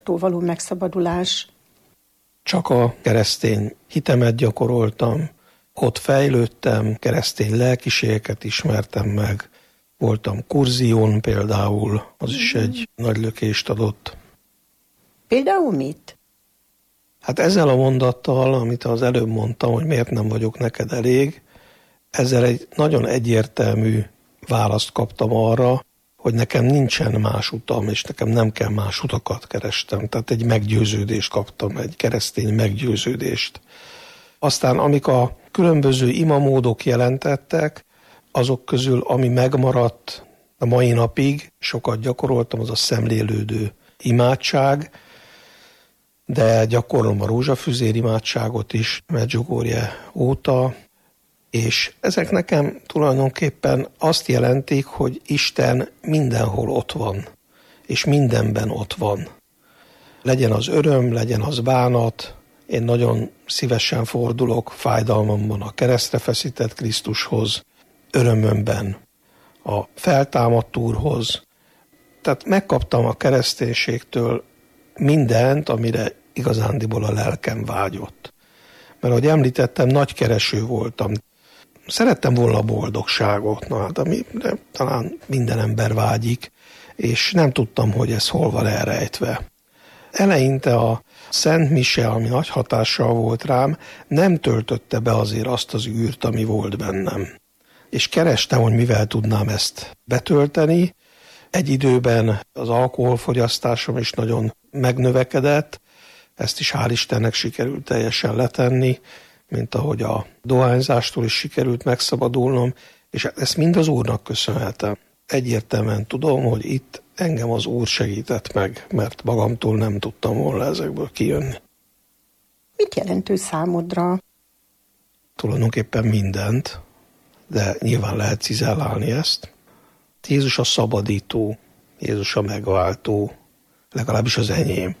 való megszabadulás? Csak a keresztény hitemet gyakoroltam, ott fejlődtem, keresztény lelkiségeket ismertem meg, voltam kurzión például, az is egy nagy lökést adott. Például mit? Hát ezzel a mondattal, amit az előbb mondtam, hogy miért nem vagyok neked elég, ezzel egy nagyon egyértelmű választ kaptam arra, hogy nekem nincsen más utam, és nekem nem kell más utakat kerestem. Tehát egy meggyőződést kaptam, egy keresztény meggyőződést. Aztán amik a különböző imamódok jelentettek, azok közül, ami megmaradt a mai napig, sokat gyakoroltam, az a szemlélődő imádság, de gyakorlom a rózsafüzér imádságot is Medjugorje óta, és ezek nekem tulajdonképpen azt jelentik, hogy Isten mindenhol ott van, és mindenben ott van. Legyen az öröm, legyen az bánat, én nagyon szívesen fordulok fájdalmamban a keresztre feszített Krisztushoz, örömömben a feltámadt Úrhoz. Tehát megkaptam a kereszténységtől mindent, amire igazándiból a lelkem vágyott. Mert ahogy említettem, nagy kereső voltam. Szerettem volna a boldogságot, amire talán minden ember vágyik, és nem tudtam, hogy ez hol van elrejtve. Eleinte a Szent Mise, ami nagy hatással volt rám, nem töltötte be azért azt az űrt, ami volt bennem. És kerestem, hogy mivel tudnám ezt betölteni. Egy időben az alkoholfogyasztásom is nagyon megnövekedett, ezt is hál' Istennek sikerült teljesen letenni, mint ahogy a dohányzástól is sikerült megszabadulnom, és ezt mind az Úrnak köszönhetem. Egyértelműen tudom, hogy itt engem az Úr segített meg, mert magamtól nem tudtam volna ezekből kijönni. Mit jelent ő számodra? Tulajdonképpen mindent, de nyilván lehet cizellálni ezt. Jézus a szabadító, Jézus a megváltó, legalábbis az enyém.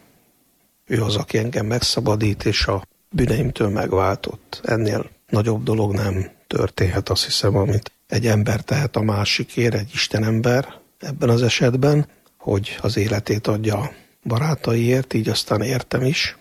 Ő az, aki engem megszabadít, és a bűneimtől megváltott. Ennél nagyobb dolog nem történhet, azt hiszem, amit egy ember tehet a másikért, egy istenember ebben az esetben, hogy az életét adja a barátaiért, így aztán értem is.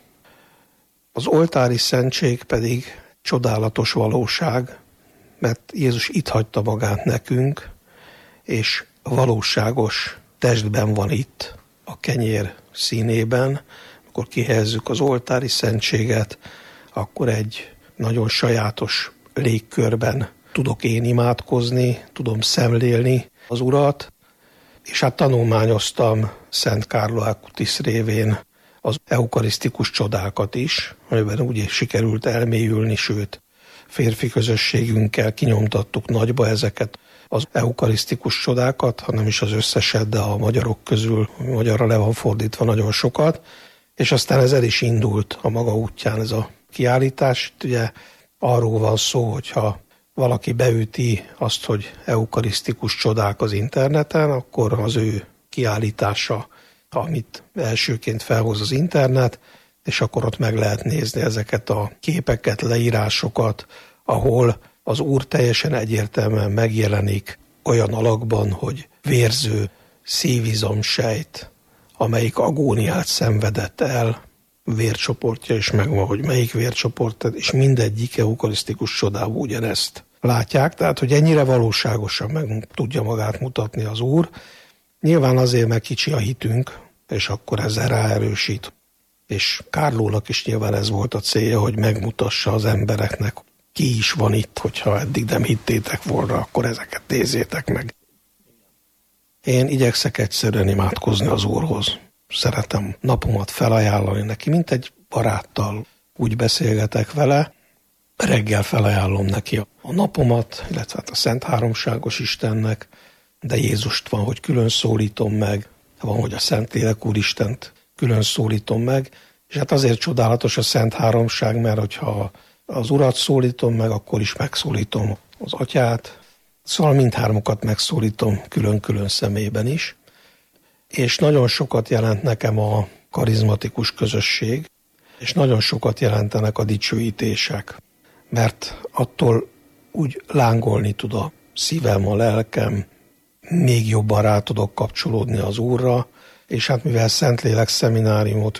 Az oltári szentség pedig csodálatos valóság, mert Jézus itt hagyta magát nekünk, és valóságos testben van itt, a kenyér színében. Akkor kihelyezzük az oltári szentséget, akkor egy nagyon sajátos légkörben tudok én imádkozni, tudom szemlélni az Urat, és hát tanulmányoztam Szent Carlo Acutis révén az eukarisztikus csodákat is, amiben úgy sikerült elmélyülni, sőt, férfi közösségünkkel kinyomtattuk nagyba ezeket az eukarisztikus csodákat, hanem is az összeset, de a magyarok közül magyarra le van fordítva nagyon sokat, és aztán ez el is indult a maga útján ez a kiállítás. Itt ugye arról van szó, hogyha valaki beüti azt, hogy eukarisztikus csodák az interneten, akkor az ő kiállítása, amit elsőként felhoz az internet, és akkor ott meg lehet nézni ezeket a képeket, leírásokat, ahol az Úr teljesen egyértelműen megjelenik olyan alakban, hogy vérző szívizomsejt, amelyik agóniát szenvedett el, vércsoportja is megvan, hogy melyik vércsoport, és mindegyik eukarisztikus csodában ugyanezt látják, tehát hogy ennyire valóságosan meg tudja magát mutatni az Úr. Nyilván azért, mert kicsi a hitünk, és akkor ezzel ráerősít. És Carlónak is nyilván ez volt a célja, hogy megmutassa az embereknek, ki is van itt, hogyha eddig nem hittétek volna, akkor ezeket nézzétek meg. Én igyekszek egyszerűen imádkozni az Úrhoz. Szeretem napomat felajánlani neki, mint egy baráttal. Úgy beszélgetek vele, reggel felajánlom neki a napomat, illetve hát a Szent Háromságos Istennek, de Jézust van, hogy külön szólítom meg, van, hogy a Szentlélek Úristent külön szólítom meg, és hát azért csodálatos a Szent Háromság, mert hogyha az Urat szólítom meg, akkor is megszólítom az Atyát, szóval mindhármukat megszólítom külön-külön személyben is, és nagyon sokat jelent nekem a karizmatikus közösség, és nagyon sokat jelentenek a dicsőítések, mert attól úgy lángolni tud a szívem, a lelkem, még jobban rá tudok kapcsolódni az Úrra, és hát mivel Szentlélek szemináriumot